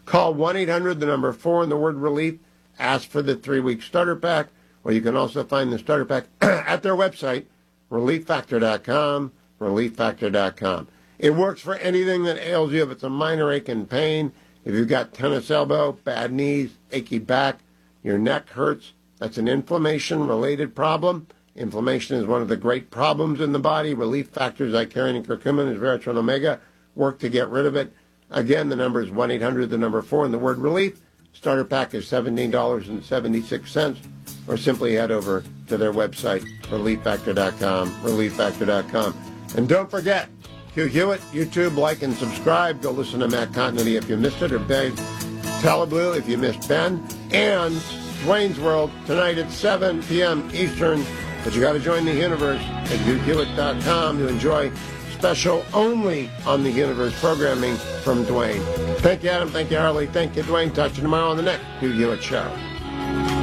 Call 1-800, the number 4, and the word relief. Ask for the 3-week starter pack, or you can also find the starter pack at their website, relieffactor.com, relieffactor.com. It works for anything that ails you. If it's a minor ache and pain, if you've got tennis elbow, bad knees, achy back, your neck hurts, that's an inflammation-related problem. Inflammation is one of the great problems in the body. Relief Factors, Icarian and curcumin, and Veratron Omega work to get rid of it. Again, the number is 1-800, the number 4, and the word relief. Starter pack is $17.76, or simply head over to their website, relieffactor.com, relieffactor.com. And don't forget, Hugh Hewitt, YouTube, like and subscribe. Go listen to Matt Continuity if you missed it, or Ben Teleblue if you missed Ben. And Dwayne's World tonight at 7 p.m. Eastern. But you got to join the universe at HughHewitt.com to enjoy special only on the universe programming from Dwayne. Thank you, Adam. Thank you, Harley. Thank you, Dwayne. Talk to you tomorrow on the next Hugh Hewitt Show.